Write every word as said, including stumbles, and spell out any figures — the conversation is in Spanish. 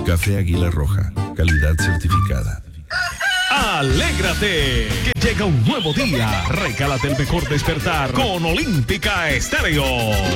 Café Águila Roja, calidad certificada. ¡Alégrate! Que llega un nuevo día. Regálate el mejor despertar con Olímpica Estéreo.